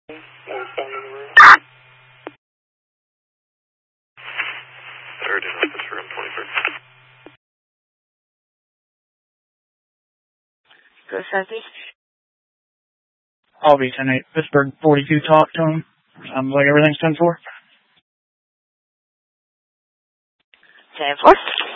Third in office room 23rd. Go southeast. I'll be 10-8. Pittsburgh 42, talk to him. Sounds like everything's 10-4. 10-4.